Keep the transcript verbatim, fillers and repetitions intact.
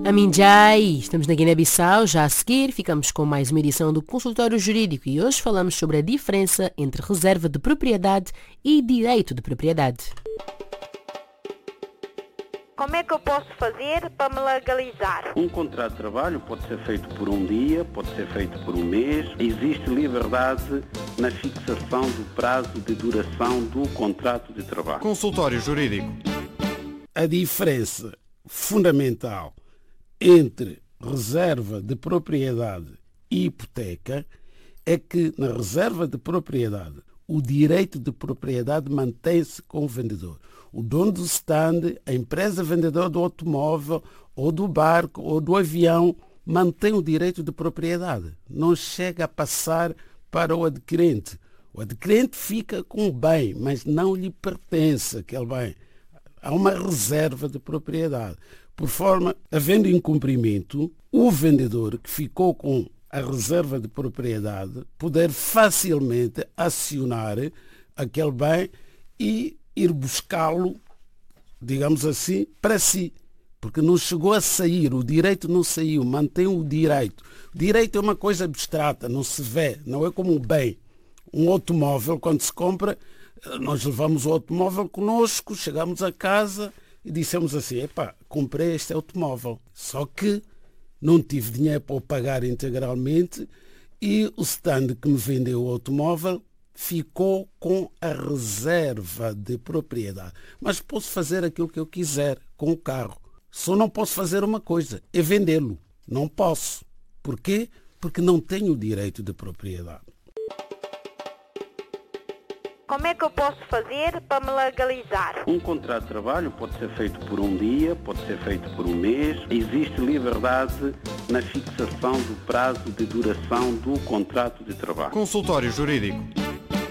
Aminjai, estamos na Guiné-Bissau, já a seguir ficamos com mais uma edição do Consultório Jurídico e hoje falamos sobre a diferença entre reserva de propriedade e direito de propriedade. Como é que eu posso fazer para me legalizar? Um contrato de trabalho pode ser feito por um dia, pode ser feito por um mês. Existe liberdade na fixação do prazo de duração do contrato de trabalho. Consultório Jurídico. A diferença fundamental entre reserva de propriedade e hipoteca é que na reserva de propriedade o direito de propriedade mantém-se com o vendedor. O dono do stand, a empresa vendedora do automóvel ou do barco ou do avião mantém o direito de propriedade. Não chega a passar para o adquirente. O adquirente fica com o bem, mas não lhe pertence aquele bem. Há uma reserva de propriedade. Por forma, havendo incumprimento, o vendedor que ficou com a reserva de propriedade poder facilmente acionar aquele bem e ir buscá-lo, digamos assim, para si. Porque não chegou a sair, o direito não saiu, mantém o direito. O direito é uma coisa abstrata, não se vê, não é como um bem. Um automóvel, quando se compra, nós levamos o automóvel conosco, chegamos a casa e dissemos assim, epá, comprei este automóvel. Só que não tive dinheiro para o pagar integralmente e o stand que me vendeu o automóvel ficou com a reserva de propriedade. Mas posso fazer aquilo que eu quiser com o carro. Só não posso fazer uma coisa, é vendê-lo. Não posso. Porquê? Porque não tenho o direito de propriedade. Como é que eu posso fazer para me legalizar? Um contrato de trabalho pode ser feito por um dia, pode ser feito por um mês. Existe liberdade na fixação do prazo de duração do contrato de trabalho. Consultório Jurídico.